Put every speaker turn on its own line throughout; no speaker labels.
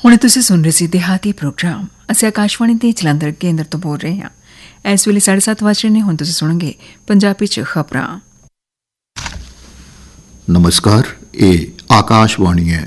ਹੁਣ ਤੁਸੀਂ ਸੁਣ ਰਹੇ ਸੀ ਦਿਹਾਤੀ ਪ੍ਰੋਗਰਾਮ। ਅਸੀਂ ਆਕਾਸ਼ਵਾਣੀ ਦੇ ਜਲੰਧਰ ਕੇਂਦਰ ਤੋਂ ਬੋਲ ਰਹੇ ਹਾਂ। ਇਸ ਵੇਲੇ 7:30 ਵਜ ਰਹੇ ਨੇ। ਹੁਣ ਤੁਸੀਂ ਸੁਣੋਗੇ ਪੰਜਾਬੀ 'ਚ ਖਬਰਾਂ।
ਨਮਸਕਾਰ, ਇਹ ਆਕਾਸ਼ਵਾਣੀ ਹੈ।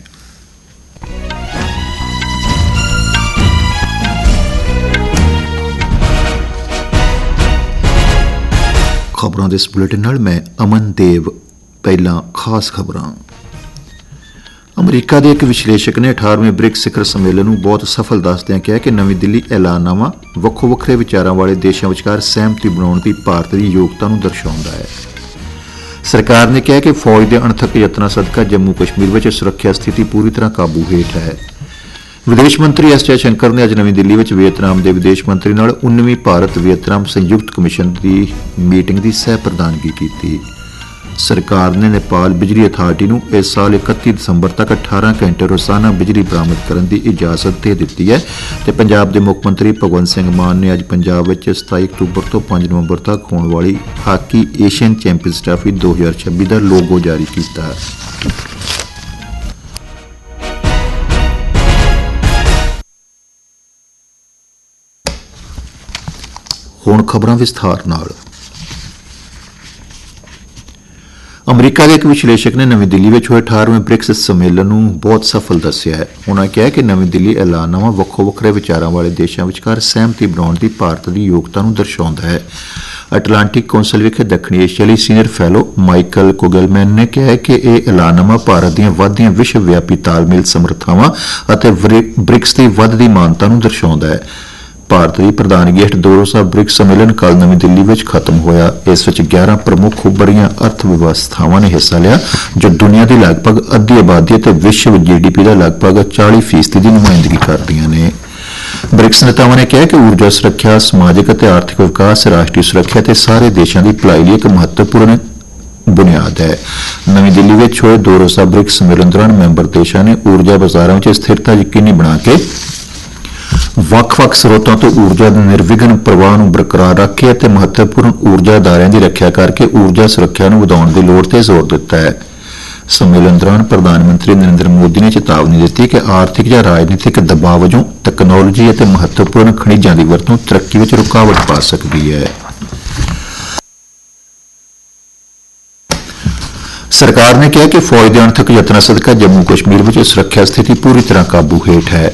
ਖਬਰਾਂ ਦੇ ਇਸ ਬੁਲੇਟਿਨ ਨਾਲ ਮੈਂ ਅਮਨ ਦੇਵ। ਪਹਿਲਾਂ ਖਾਸ ਖਬਰਾਂ। ਅਮਰੀਕਾ ਦੇ ਇੱਕ ਵਿਸ਼ਲੇਸ਼ਕ ਨੇ 18ਵੇਂ ਬ੍ਰਿਕਸ ਸਿਖਰ ਸੰਮੇਲਨ ਨੂੰ ਬਹੁਤ ਸਫਲ ਦੱਸਦਿਆਂ ਕਿਹਾ ਕਿ ਨਵੀਂ ਦਿੱਲੀ ਐਲਾਨਨਾਮਾ ਵੱਖੋ ਵੱਖਰੇ ਵਿਚਾਰਾਂ ਵਾਲੇ ਦੇਸ਼ਾਂ ਵਿਚਕਾਰ ਸਹਿਮਤੀ ਬਣਾਉਣ ਦੀ ਭਾਰਤ ਦੀ ਯੋਗਤਾ ਨੂੰ ਦਰਸਾਉਂਦਾ ਹੈ। ਸਰਕਾਰ ਨੇ ਕਿਹਾ ਕਿ ਫੌਜ ਦੇ ਅਣਥੱਕ ਯਤਨਾਂ ਸਦਕਾ ਜੰਮੂ ਕਸ਼ਮੀਰ ਵਿੱਚ ਸੁਰੱਖਿਆ ਸਥਿਤੀ ਪੂਰੀ ਤਰ੍ਹਾਂ ਕਾਬੂ ਹੇਠ ਹੈ। ਵਿਦੇਸ਼ ਮੰਤਰੀ ਐਸ ਜੈਸ਼ੰਕਰ ਨੇ ਅੱਜ ਨਵੀਂ ਦਿੱਲੀ ਵਿੱਚ ਵੀਅਤਨਾਮ ਦੇ ਵਿਦੇਸ਼ ਮੰਤਰੀ ਨਾਲ 19ਵੀਂ ਭਾਰਤ ਵੀਅਤਨਾਮ ਸੰਯੁਕਤ ਕਮਿਸ਼ਨ ਦੀ ਮੀਟਿੰਗ ਦੀ ਸਹਿ ਪ੍ਰਧਾਨਗੀ ਕੀਤੀ। ਸਰਕਾਰ ਨੇ ਨੇਪਾਲ ਬਿਜਲੀ ਅਥਾਰਟੀ ਨੂੰ ਇਸ ਸਾਲ 31 ਦਸੰਬਰ ਤੱਕ 18 ਘੰਟੇ ਰੋਜ਼ਾਨਾ ਬਿਜਲੀ ਬਰਾਮਦ ਕਰਨ ਦੀ ਇਜਾਜ਼ਤ ਦੇ ਦਿੱਤੀ ਹੈ ਤੇ ਪੰਜਾਬ ਦੇ ਮੁੱਖ ਮੰਤਰੀ ਭਗਵੰਤ ਸਿੰਘ ਮਾਨ ਨੇ ਅੱਜ ਪੰਜਾਬ ਵਿੱਚ 27 ਅਕਤੂਬਰ ਤੋਂ 5 ਨਵੰਬਰ ਤੱਕ ਹੋਣ ਵਾਲੀ ਹਾਕੀ ਏਸ਼ੀਅਨ ਚੈਂਪੀਅਨਜ਼ ਟਰਾਫੀ 2026 ਦਾ ਲੋਗੋ ਜਾਰੀ ਕੀਤਾ। ਹੁਣ ਖਬਰਾਂ ਵਿਸਥਾਰ ਨਾਲ। ਅਮਰੀਕਾ ਦੇ ਇੱਕ ਵਿਸ਼ਲੇਸ਼ਕ ਨੇ ਨਵੀਂ ਦਿੱਲੀ ਵਿੱਚ ਹੋਏ 18ਵੇਂ ਬ੍ਰਿਕਸ ਸੰਮੇਲਨ ਨੂੰ ਬਹੁਤ ਸਫਲ ਦੱਸਿਆ ਹੈ। ਉਨ੍ਹਾਂ ਕਿਹਾ ਕਿ ਨਵੀਂ ਦਿੱਲੀ ਐਲਾਨਨਾਮਾ ਵੱਖੋ ਵੱਖਰੇ ਵਿਚਾਰਾਂ ਵਾਲੇ ਦੇਸ਼ਾਂ ਵਿਚਕਾਰ ਸਹਿਮਤੀ ਬਣਾਉਣ ਦੀ ਭਾਰਤ ਦੀ ਯੋਗਤਾ ਨੂੰ ਦਰਸਾਉਂਦਾ ਹੈ। ਅਟਲਾਂਟਿਕ ਕੌਂਸਲ ਵਿਖੇ ਦੱਖਣੀ ਏਸ਼ੀਆ ਲਈ ਸੀਨੀਅਰ ਫੈਲੋ ਮਾਈਕਲ ਕੋਗਲਮੈਨ ਨੇ ਕਿਹਾ ਹੈ ਕਿ ਇਹ ਐਲਾਨਨਾਮਾ ਭਾਰਤ ਦੀਆਂ ਵੱਧਦੀਆਂ ਵਿਸ਼ਵ ਵਿਆਪੀ ਤਾਲਮੇਲ ਸਮਰੱਥਾਵਾਂ ਅਤੇ ਬ੍ਰਿਕਸ ਦੀ ਵੱਧਦੀ ਮਾਨਤਾ ਨੂੰ ਦਰਸਾਉਂਦਾ ਹੈ। ਭਾਰਤ ਦੀ ਪ੍ਰਧਾਨਗੀ ਹੇਠ 2 ਰੋਜ਼ਾ ਬ੍ਰਿਕਸ ਸੰਮੇਲਨ ਕੱਲ੍ਹ ਨਵੀਂ ਦਿੱਲੀ ਵਿੱਚ ਖਤਮ ਹੋਇਆ। ਇਸ ਵਿੱਚ 11 ਪ੍ਰਮੁੱਖ ਉੱਭਰੀਆਂ ਅਰਥ ਵਿਵਸਥਾਵਾਂ ਨੇ ਹਿੱਸਾ ਲਿਆ ਜੋ ਦੁਨੀਆ ਦੀ ਲਗਭਗ ਅੱਧੀ ਆਬਾਦੀ ਅਤੇ ਵਿਸ਼ਵ GDP ਦਾ ਲਗਭਗ 40% ਦੀ ਨੁਮਾਇੰਦਗੀ ਕਰਦੀਆਂ ਨੇ। ਬ੍ਰਿਕਸ ਨੇਤਾਵਾਂ ਨੇ ਕਿਹਾ ਕਿ ਊਰਜਾ ਸੁਰੱਖਿਆ, ਸਮਾਜਿਕ ਅਤੇ ਆਰਥਿਕ ਵਿਕਾਸ, ਰਾਸ਼ਟਰੀ ਸੁਰੱਖਿਆ ਅਤੇ ਸਾਰੇ ਦੇਸ਼ਾਂ ਦੀ ਭਲਾਈ ਲਈ ਇੱਕ ਮਹੱਤਵਪੂਰਨ ਬੁਨਿਆਦ ਹੈ। ਨਵੀਂ ਦਿੱਲੀ ਵਿੱਚ ਹੋਏ 2 ਰੋਜ਼ਾ ਬ੍ਰਿਕਸ ਸੰਮੇਲਨ ਦੌਰਾਨ ਮੈਂਬਰ ਦੇਸ਼ਾਂ ਨੇ ਊਰਜਾ ਬਾਜ਼ਾਰਾਂ ਵਿੱਚ ਸਥਿਰਤਾ ਯਕੀਨੀ ਬਣਾ ਕੇ ਵੱਖ-ਵੱਖ ਸਰੋਤਾਂ ਤੋਂ ਊਰਜਾ ਦੇ ਨਿਰਵਿਘਨ ਪ੍ਰਵਾਹ ਨੂੰ ਬਰਕਰਾਰ ਰੱਖ ਕੇ ਅਤੇ ਮਹੱਤਵਪੂਰਨ ਊਰਜਾ ਅਦਾਰਿਆਂ ਦੀ ਰੱਖਿਆ ਕਰਕੇ ਊਰਜਾ ਸੁਰੱਖਿਆ ਨੂੰ ਵਧਾਉਣ ਦੀ ਲੋੜ ਤੇ ਜ਼ੋਰ ਦਿੱਤਾ ਹੈ। ਸੰਮੇਲਨ ਦੌਰਾਨ ਪ੍ਰਧਾਨ ਮੰਤਰੀ ਨਰਿੰਦਰ ਮੋਦੀ ਨੇ ਚੇਤਾਵਨੀ ਦਿੱਤੀ ਕਿ ਆਰਥਿਕ ਜਾਂ ਰਾਜਨੀਤਿਕ ਦਬਾਅ ਵਜੋਂ ਤਕਨਾਲੋਜੀ ਅਤੇ ਮਹੱਤਵਪੂਰਨ ਖਣਿਜਾਂ ਦੀ ਵਰਤੋਂ ਤਰੱਕੀ ਵਿੱਚ ਰੁਕਾਵਟ ਪਾ ਸਕਦੀ ਹੈ। ਸਰਕਾਰ ਨੇ ਕਿਹਾ ਕਿ ਫੌਜ ਦੇ ਅਣਥੱਕ ਯਤਨਾਂ ਸਦਕਾ ਜੰਮੂ ਕਸ਼ਮੀਰ ਵਿੱਚ ਸੁਰੱਖਿਆ ਸਥਿਤੀ ਪੂਰੀ ਤਰ੍ਹਾਂ ਕਾਬੂ ਹੇਠ ਹੈ।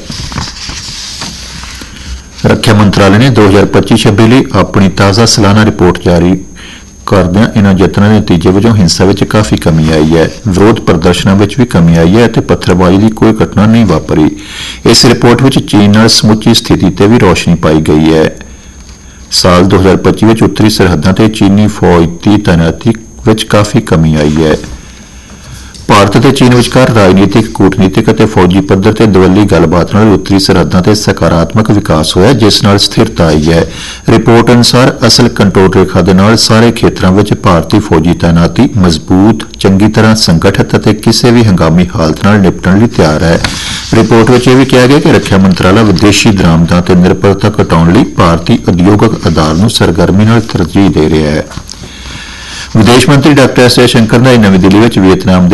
ਰੱਖਿਆ ਮੰਤਰਾਲੇ ਨੇ 2025-26 ਲਈ ਆਪਣੀ ਤਾਜ਼ਾ ਸਾਲਾਨਾ ਰਿਪੋਰਟ ਜਾਰੀ ਕਰਦਿਆਂ ਇਨ੍ਹਾਂ ਯਤਨਾਂ ਦੇ ਨਤੀਜੇ ਵਜੋਂ ਹਿੰਸਾ ਵਿੱਚ ਕਾਫੀ ਕਮੀ ਆਈ ਹੈ। ਵਿਰੋਧ ਪ੍ਰਦਰਸ਼ਨਾਂ ਵਿੱਚ ਵੀ ਕਮੀ ਆਈ ਹੈ ਅਤੇ ਪੱਥਰਬਾਜ਼ੀ ਦੀ ਕੋਈ ਘਟਨਾ ਨਹੀਂ ਵਾਪਰੀ। ਇਸ ਰਿਪੋਰਟ ਵਿੱਚ ਚੀਨ ਨਾਲ ਸਮੁੱਚੀ ਸਥਿਤੀ ਤੇ ਵੀ ਰੌਸ਼ਨੀ ਪਾਈ ਗਈ ਹੈ। ਸਾਲ 2025 ਵਿੱਚ ਉੱਤਰੀ ਸਰਹੱਦਾਂ ਤੇ ਚੀਨੀ ਫੌਜ ਦੀ ਤਾਇਨਾਤੀ ਵਿੱਚ ਕਾਫੀ ਕਮੀ ਆਈ ਹੈ। ਭਾਰਤ ਅਤੇ ਚੀਨ ਵਿਚਕਾਰ ਰਾਜਨੀਤਿਕ, ਕੂਟਨੀਤਿਕ ਅਤੇ ਫੌਜੀ ਪੱਧਰ ਤੇ ਦਵੱਲੀ ਗੱਲਬਾਤ ਨਾਲ ਉੱਤਰੀ ਸਰਹੱਦਾਂ ਤੇ ਸਕਾਰਾਤਮਕ ਵਿਕਾਸ ਹੋਇਆ ਜਿਸ ਨਾਲ ਸਥਿਰਤਾ ਆਈ ਹੈ। ਰਿਪੋਰਟ ਅਨੁਸਾਰ ਅਸਲ ਕੰਟਰੋਲ ਰੇਖਾ ਦੇ ਨਾਲ ਸਾਰੇ ਖੇਤਰਾਂ ਵਿੱਚ ਭਾਰਤੀ ਫੌਜੀ ਤਾਇਨਾਤੀ ਮਜ਼ਬੂਤ, ਚੰਗੀ ਤਰ੍ਹਾਂ ਸੰਗਠਿਤ ਅਤੇ ਕਿਸੇ ਵੀ ਹੰਗਾਮੀ ਹਾਲਤ ਨਾਲ ਨਿਪਟਣ ਲਈ ਤਿਆਰ ਹੈ। ਰਿਪੋਰਟ ਵਿੱਚ ਇਹ ਵੀ ਕਿਹਾ ਗਿਆ ਕਿ ਰੱਖਿਆ ਮੰਤਰਾਲਾ ਵਿਦੇਸ਼ੀ ਦਰਾਮਦਾਂ ਤੇ ਨਿਰਭਰਤਾ ਘਟਾਉਣ ਲਈ ਭਾਰਤੀ ਉਦਯੋਗਿਕ ਆਧਾਰ ਨੂੰ ਸਰਗਰਮੀ ਨਾਲ ਤਰਜੀਹ ਦੇ ਰਿਹਾ ਹੈ। ਵਿਦੇਸ਼ ਮੰਤਰੀ ਡਾਕਟਰ ਐਸ ਜੈਸ਼ੰਕਰ ਨੇ ਨਵੀਂ ਦਿੱਲੀ ਵਿੱਚ ਵੀਅਤਨਾਮ ਦੇ